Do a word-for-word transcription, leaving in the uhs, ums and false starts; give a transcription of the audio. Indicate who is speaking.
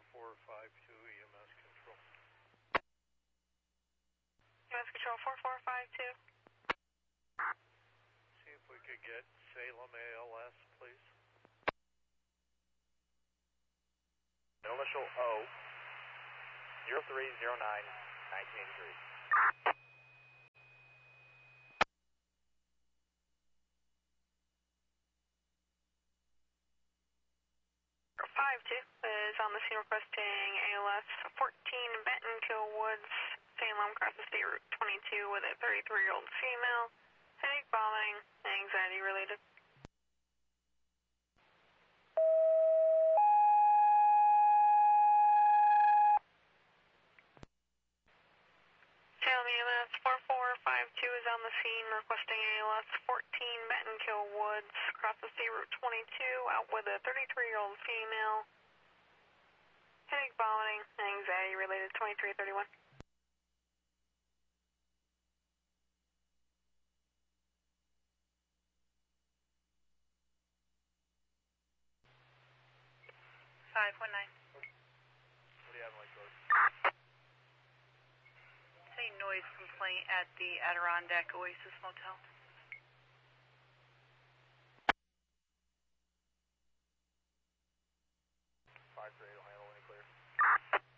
Speaker 1: four five two E M S Control.
Speaker 2: E M S Control four four five two.
Speaker 1: See if we could get Salem A L S, please.
Speaker 3: Initial O, zero three zero nine, nineteen eighty-three.
Speaker 2: five two is on the scene requesting A L S fourteen Benton Kill Woods, Salem, crosses State Route twenty-two with a thirty-three-year-old female, headache, vomiting, anxiety related. Salem E M S four four five two is on the scene requesting A L S fourteen Benton Kill Woods, crosses State Route twenty-two, out with a thirty-three-year-old female, headache, vomiting, anxiety related, twenty-three thirty-one. five one nine.
Speaker 3: What do you have, Mike George?
Speaker 2: Say noise complaint at the Adirondack Oasis Motel.